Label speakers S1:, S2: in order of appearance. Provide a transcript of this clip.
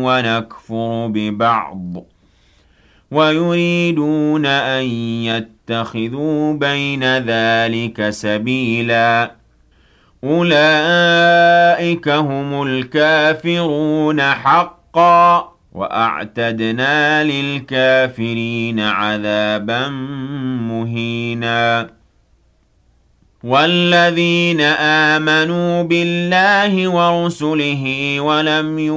S1: ونكفر ببعض ويريدون أن يتخذوا بين ذلك سبيلا أولئك هم الكافرون حقا وأعتدنا للكافرين عذابا مهينا والذين آمنوا بالله ورسله ولم